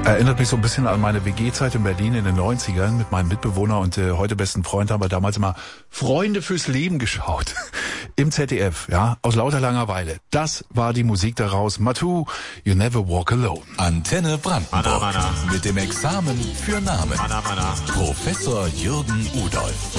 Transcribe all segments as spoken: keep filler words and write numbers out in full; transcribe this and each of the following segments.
Erinnert mich so ein bisschen an meine W G-Zeit in Berlin in den neunzigern mit meinem Mitbewohner und äh, heute besten Freund haben wir damals immer Freunde fürs Leben geschaut. Im Z D F, ja, aus lauter Langeweile. Das war die Musik daraus. Matu, You Never Walk Alone. Antenne Brandenburg. Mana, mana. Mit dem Examen für Namen. Mana, mana. Professor Jürgen Udolph.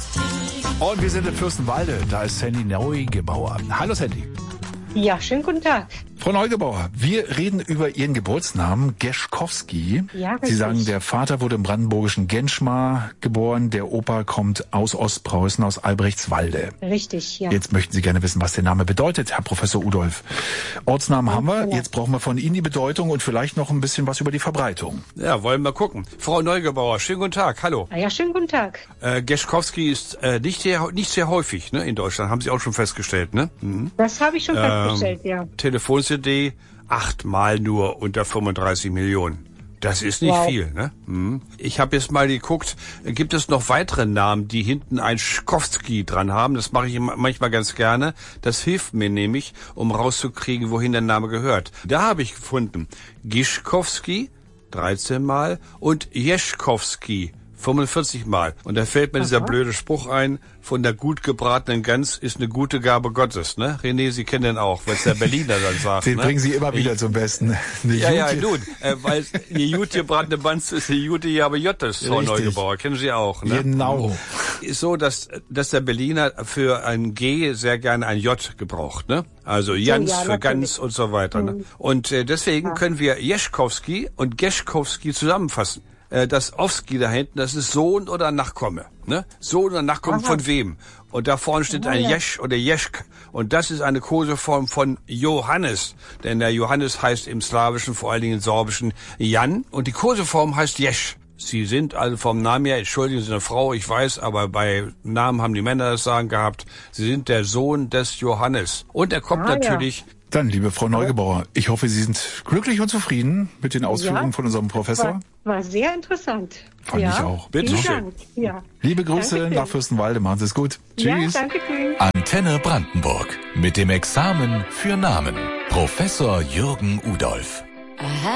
Und wir sind in Fürstenwalde. Da ist Sandy Neugebauer. Hallo Sandy. Ja, schönen guten Tag. Frau Neugebauer, wir reden über Ihren Geburtsnamen, Geschkowski. Ja, richtig. Sie sagen, der Vater wurde im brandenburgischen Genschmar geboren, der Opa kommt aus Ostpreußen, aus Albrechtswalde. Richtig, ja. Jetzt möchten Sie gerne wissen, was der Name bedeutet, Herr Professor Udolph. Ortsnamen haben wir, genau. Jetzt brauchen wir von Ihnen die Bedeutung und vielleicht noch ein bisschen was über die Verbreitung. Ja, wollen wir gucken. Frau Neugebauer, schönen guten Tag, hallo. Ah, ja, schönen guten Tag. Äh, Geschkowski ist äh, nicht, sehr, nicht sehr häufig, ne, in Deutschland, haben Sie auch schon festgestellt, ne? Mhm. Das habe ich schon Ähm, festgestellt, ja. Telefon-C D achtmal nur unter fünfunddreißig Millionen. Das ist nicht Wow. viel, ne? Hm. Ich habe jetzt mal geguckt, gibt es noch weitere Namen, die hinten ein Schkowski dran haben? Das mache ich manchmal ganz gerne. Das hilft mir nämlich, um rauszukriegen, wohin der Name gehört. Da habe ich gefunden Gischkowski dreizehn Mal und Jeschkowski fünfundvierzig Mal. Und da fällt mir Aha. dieser blöde Spruch ein, von der gut gebratenen Gans ist eine gute Gabe Gottes, ne? René, Sie kennen den auch, was der Berliner dann sagt. Den ne? bringen Sie immer wieder ich, zum Besten. Eine ja, ja, Jute. nun, äh, weil die gut gebratene Gans ist die gute Gabe Gottes, Frau Neugebauer, kennen Sie auch, ne? Genau. Ist so, dass, dass der Berliner für ein G sehr gerne ein J gebraucht, ne? Also Jans ja, für Gans und so weiter, ne? Und äh, deswegen ja. können wir Jeschkowski und Geschkowski zusammenfassen. Das Owski da hinten, das ist Sohn oder Nachkomme, ne? Sohn oder Nachkomme Aha. von wem? Und da vorne steht ein Jesch oder Jeschk. Und das ist eine Koseform von Johannes. Denn der Johannes heißt im Slawischen, vor allen Dingen im Sorbischen, Jan. Und die Koseform heißt Jesch. Sie sind also vom Namen her, entschuldigen Sie, eine Frau, ich weiß, aber bei Namen haben die Männer das Sagen gehabt. Sie sind der Sohn des Johannes. Und er kommt ah, natürlich... Ja. Dann, liebe Frau Neugebauer, ich hoffe, Sie sind glücklich und zufrieden mit den Ausführungen ja, von unserem Professor. War, war sehr interessant. Fand ja. ich auch. Bitte schön. Ja. Liebe Grüße Dankeschön. nach Fürstenwalde. Machen Sie es gut. Tschüss. Ja, danke schön. Antenne Brandenburg. Mit dem Examen für Namen. Professor Jürgen Udolph. Aha.